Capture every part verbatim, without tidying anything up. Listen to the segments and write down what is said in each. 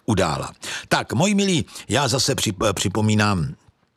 udála. Tak, moji milí, já zase přip- připomínám,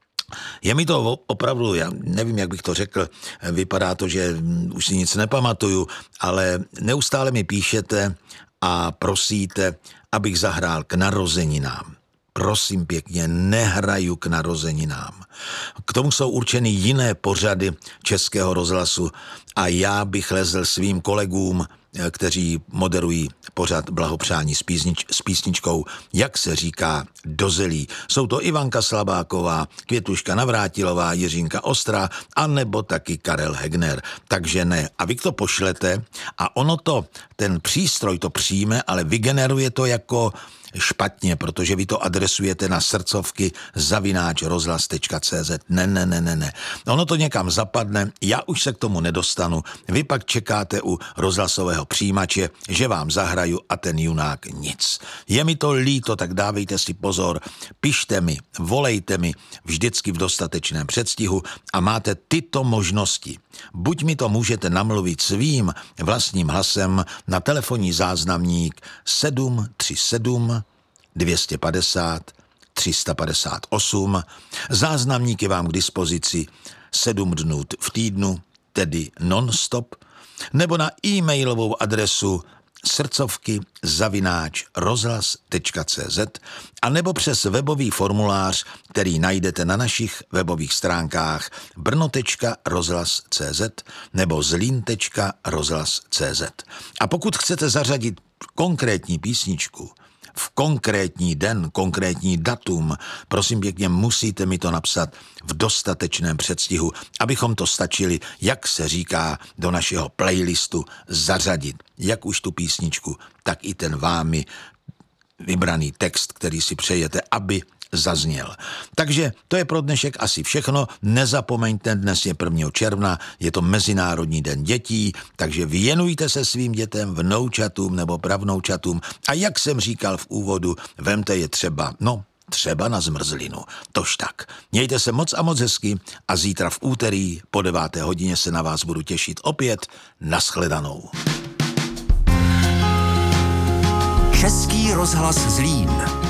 je mi to opravdu, já nevím, jak bych to řekl, vypadá to, že už si nic nepamatuju, ale neustále mi píšete a prosíte, abych zahrál k narozeninám. Prosím pěkně, nehraju k narozeninám. K tomu jsou určeny jiné pořady Českého rozhlasu a já bych lezl svým kolegům, kteří moderují pořad Blahopřání s, písnič, s písničkou, jak se říká, dozelí. Jsou to Ivanka Slabáková, Květuška Navrátilová, Jiřinka Ostrá, anebo taky Karel Hegner. Takže ne. A vy to pošlete a ono to, ten přístroj to přijme, ale vygeneruje to jako špatně, protože vy to adresujete na srdcovky zavináč rozhlas tečka cé zet. Ne, ne, ne, ne, ne. Ono to někam zapadne, já už se k tomu nedostanu. Vy pak čekáte u rozhlasového přijímače, že vám zahraju a ten junák nic. Je mi to líto, tak dávejte si pozor. Pište mi, volejte mi vždycky v dostatečném předstihu a máte tyto možnosti. Buď mi to můžete namluvit svým vlastním hlasem na telefonní záznamník sedm tři sedm dvě stě padesát tři sta padesát osm. Záznamník je vám k dispozici sedm dnů v týdnu, tedy non-stop, nebo na e-mailovou adresu srdcovky zavináč rozhlas tečka cé zet a nebo přes webový formulář, který najdete na našich webových stránkách brno tečka rozhlas tečka cé zet nebo zlín tečka rozhlas tečka cé zet. A pokud chcete zařadit konkrétní písničku v konkrétní den, konkrétní datum, prosím pěkně, musíte mi to napsat v dostatečném předstihu, abychom to stačili, jak se říká, do našeho playlistu zařadit. Jak už tu písničku, tak i ten vámi vybraný text, který si přejete, aby zazněl. Takže to je pro dnešek asi všechno. Nezapomeňte, dnes je prvního června, je to Mezinárodní den dětí, takže věnujte se svým dětem, vnoučatům nebo pravnoučatům a jak jsem říkal v úvodu, vemte je třeba, no, třeba na zmrzlinu. Tož tak. Mějte se moc a moc hezky a zítra v úterý po deváté hodině se na vás budu těšit opět. Naschledanou. Český rozhlas Zlín.